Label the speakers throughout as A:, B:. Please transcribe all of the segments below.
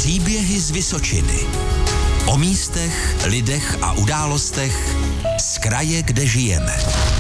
A: Příběhy z Vysočiny. O místech, lidech a událostech z kraje, kde žijeme.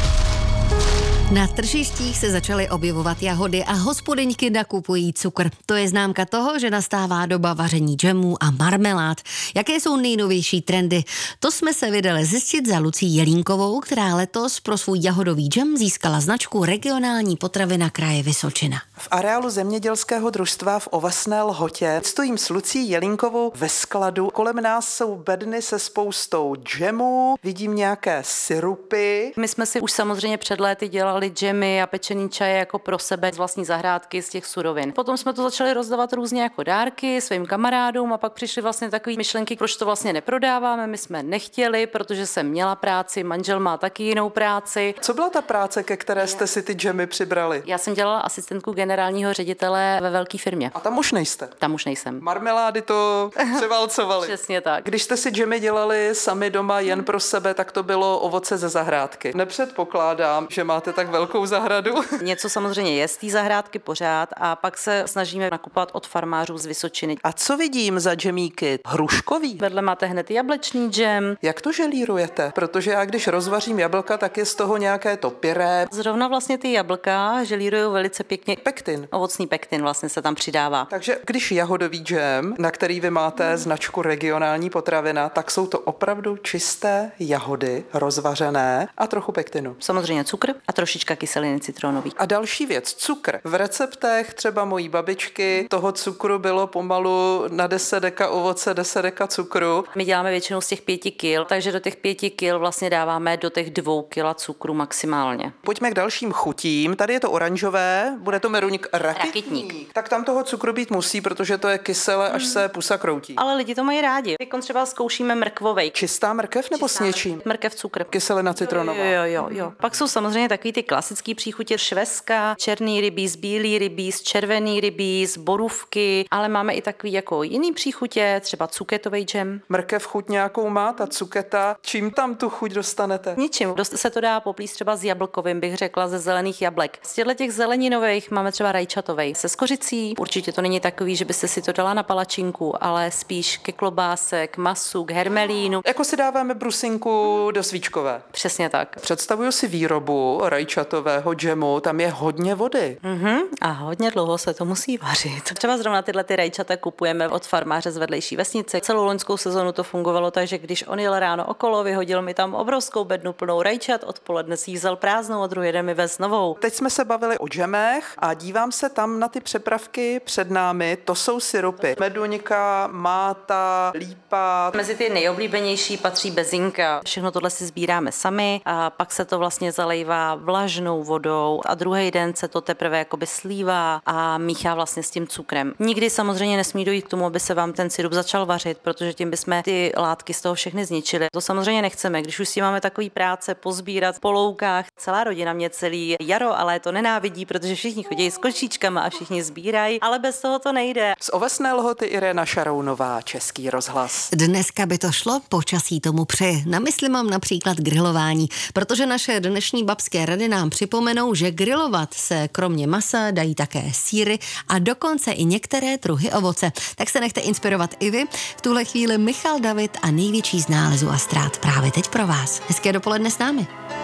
B: Na tržištích se začaly objevovat jahody a hospodyňky nakupují cukr. To je známka toho, že nastává doba vaření džemů a marmelád. Jaké jsou nejnovější trendy? To jsme se vydali zjistit za Lucí Jelínkovou, která letos pro svůj jahodový džem získala značku Regionální potravina kraje Vysočina.
C: V areálu zemědělského družstva v Ovesné Lhotě stojím s Lucí Jelínkovou ve skladu. Kolem nás jsou bedny se spoustou džemů, vidím nějaké sirupy.
D: My jsme si už samozřejmě před léty dělali džemy a pečený čaje jako pro sebe z vlastní zahrádky z těch surovin. Potom jsme to začali rozdávat různě jako dárky svým kamarádům a pak přišly vlastně takové myšlenky, proč to vlastně neprodáváme. My jsme nechtěli, protože jsem měla práci, manžel má taky jinou práci.
C: Co byla ta práce, ke které jste si ty džemy přibrali?
D: Já jsem dělala asistentku generálního ředitele ve velké firmě.
C: A tam už nejste?
D: Tam už nejsem.
C: Marmelády to převálcovaly.
D: Přesně tak.
C: Když jste si džemy dělali sami doma jen pro sebe, tak to bylo ovoce ze zahrádky. Nepředpokládám, že máte tak velkou zahradu.
D: Něco samozřejmě je z té zahrádky pořád a pak se snažíme nakupovat od farmářů z Vysočiny.
C: A co vidím za džemíky? Hruškový?
D: Vedle máte hned jablečný džem.
C: Jak to želírujete? Protože já když rozvařím jablka, tak je z toho nějaké to pyré.
D: Zrovna vlastně ty jablka želírují velice pěkně.
C: Pektin.
D: Ovocný pektin vlastně se tam přidává.
C: Takže když jahodový džem, na který vy máte značku Regionální potravina, tak jsou to opravdu čisté jahody, rozvařené a trochu pektinu.
D: Samozřejmě cukr a trošička kyseliny citronový.
C: A další věc, cukr. V receptech třeba mojí babičky toho cukru bylo pomalu na 10 deka ovoce, 10 deka cukru.
D: My děláme většinou z těch 5 kil, takže do těch 5 kil vlastně dáváme do těch 2 kila cukru maximálně.
C: Pojďme k dalším chutím. Tady je to oranžové, bude to meruňk rakitník. Tak tam toho cukru být musí, protože to je kyselé, až se pusa kroutí.
D: Ale lidi to mají rádi. Teď třeba zkoušíme mrkvovej.
C: Čistá mrkev nebo s něčím?
D: Mrkev, cukr.
C: Kyselina citronová.
D: Jo. Pak jsou samozřejmě takový ty klasický příchutě švestka, černý rybíz, bílý rybíz, červený rybíz, borůvky, ale máme i takový jako jiný příchutě, třeba cuketový džem.
C: Mrkev chuť nějakou má, ta cuketa. Čím tam tu chuť dostanete?
D: Ničím. Dost se to dá poplíst třeba s jablkovým, bych řekla, ze zelených jablek. Z těch zeleninových máme třeba rajčatovej se skořicí. Určitě to není takový, že byste si to dala na palačinku, ale spíš ke klobáse, k masu, k hermelínu.
C: Jako si dáváme brusinku do svíčkové.
D: Přesně tak.
C: Představuju si výrobu rajčatového džemu, tam je hodně vody.
D: A hodně dlouho se to musí vařit. Třeba zrovna tyhle ty rajčata kupujeme od farmáře z vedlejší vesnice. Celou loňskou sezonu to fungovalo tak, že když on jel ráno okolo, vyhodil mi tam obrovskou bednu plnou rajčat, odpoledne si ji vzal prázdnou a druhý den mi vez novou.
C: Teď jsme se bavili o džemech a dívám se tam na ty přepravky před námi, to jsou sirupy. Meduňka, máta, lípa.
D: Mezi ty nejoblíbenější patří bezinka. Všechno tohle si sbíráme sami a pak se to vlastně zalejvá vlažnou vodou a druhý den se to teprve jakoby slívá a míchá vlastně s tím cukrem. Nikdy samozřejmě nesmí dojít k tomu, aby se vám ten sirup začal vařit, protože tím bychom ty látky z toho všechny zničili. To samozřejmě nechceme. Když už si máme takový práce pozbírat po loukách, celá rodina mě celý jaro, ale to nenávidí, protože všichni chodí s košíčkama a všichni sbírají, ale bez toho to nejde.
C: Z Ovesné Lhoty Irena Šarounová, Český rozhlas.
B: Dneska by to šlo, počasí tomu přeje. Na mysli mám například grilování, protože naše dnešní babské rady nám připomenou, že grilovat se kromě masa dají také sýry a dokonce i některé druhy ovoce. Tak se nechte inspirovat i vy. V tuhle chvíli Michal David a největší z nálezů a ztrát právě teď pro vás. Hezké dopoledne s námi.